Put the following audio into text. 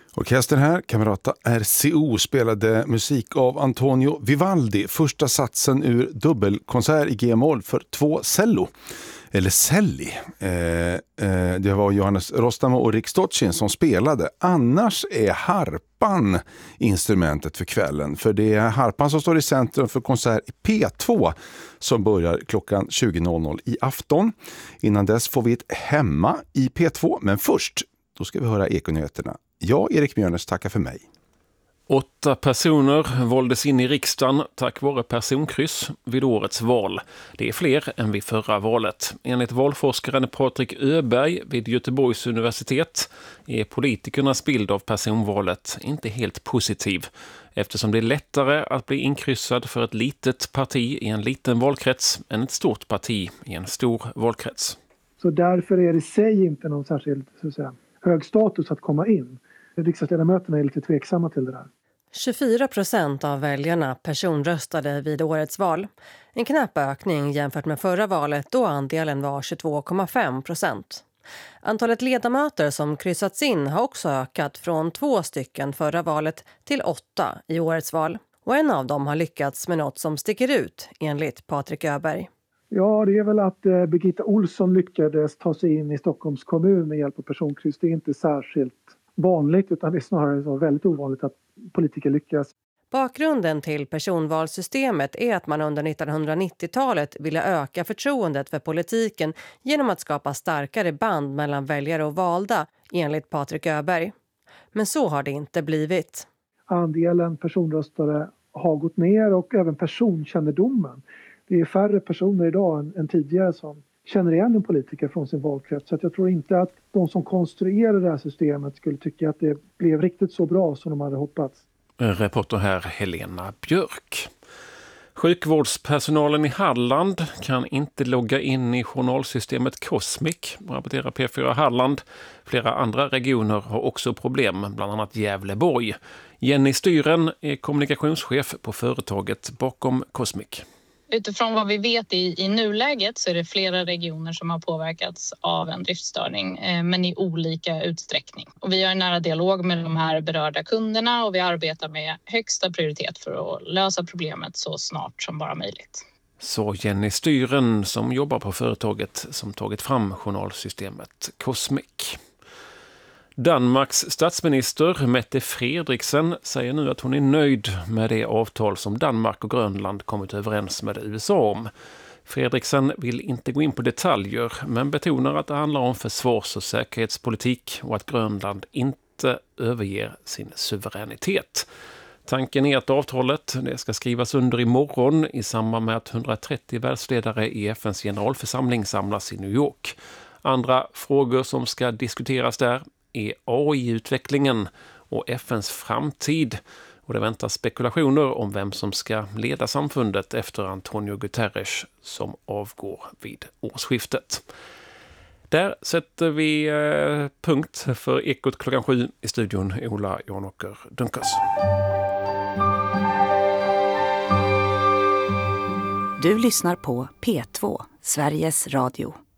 Orkestern här, Camerata RCO, spelade musik av Antonio Vivaldi, första satsen ur dubbelkonsert i G-moll för 2 cello. Eller celli. Det var Johannes Rostamo och Rick Stochin som spelade. Annars är harpan instrumentet för kvällen. För det är harpan som står i centrum för konsert i P2 som börjar klockan 20.00 i afton. Innan dess får vi ett hemma i P2. Men först, då ska vi höra Ekonyheterna. Jag, Erik Mjörnes, tackar för mig. 8 personer valdes in i riksdagen tack vare personkryss vid årets val. Det är fler än vid förra valet. Enligt valforskaren Patrik Öberg vid Göteborgs universitet är politikernas bild av personvalet inte helt positiv, eftersom det är lättare att bli inkryssad för ett litet parti i en liten valkrets än ett stort parti i en stor valkrets. Så därför är det i sig inte någon särskild, så att säga, hög status att komma in. Riksdagsledamöterna är lite tveksamma till det där. 24% av väljarna personröstade vid årets val. En knapp ökning jämfört med förra valet då andelen var 22,5%. Antalet ledamöter som kryssats in har också ökat från 2 stycken förra valet till 8 i årets val. Och en av dem har lyckats med något som sticker ut, enligt Patrik Öberg. Ja, det är väl att Birgitta Olsson lyckades ta sig in i Stockholms kommun med hjälp av personkryss. Det är inte särskilt vanligt, utan det är snarare så väldigt ovanligt att politiker lyckas. Bakgrunden till personvalssystemet är att man under 1990-talet ville öka förtroendet för politiken genom att skapa starkare band mellan väljare och valda, enligt Patrik Öberg. Men så har det inte blivit. Andelen personröstare har gått ner och även personkännedomen. Det är färre personer idag än tidigare som känner igen en politiker från sin valkrets. Så att jag tror inte att de som konstruerade det här systemet skulle tycka att det blev riktigt så bra som de hade hoppats. Reporter här Helena Björk. Sjukvårdspersonalen i Halland kan inte logga in i journalsystemet Cosmic, rapporterar P4 Halland. Flera andra regioner har också problem, bland annat Gävleborg. Jenny Styren är kommunikationschef på företaget bakom Cosmic. Utifrån vad vi vet i nuläget så är det flera regioner som har påverkats av en driftstörning, men i olika utsträckning. Och vi har en nära dialog med de här berörda kunderna och vi arbetar med högsta prioritet för att lösa problemet så snart som bara möjligt. Så Jenny Styren som jobbar på företaget som tagit fram journalsystemet Cosmic. Danmarks statsminister Mette Frederiksen säger nu att hon är nöjd med det avtal som Danmark och Grönland kommit överens med USA om. Frederiksen vill inte gå in på detaljer men betonar att det handlar om försvars- och säkerhetspolitik och att Grönland inte överger sin suveränitet. Tanken är att avtalet det ska skrivas under imorgon i samband med att 130 världsledare i FNs generalförsamling samlas i New York. Andra frågor som ska diskuteras där är AI-utvecklingen och FNs framtid. Och det väntas spekulationer om vem som ska leda samfundet efter Antonio Guterres som avgår vid årsskiftet. Där sätter vi punkt för Ekot klockan 7 i studion. Ola Janåker Dunkas. Du lyssnar på P2, Sveriges Radio.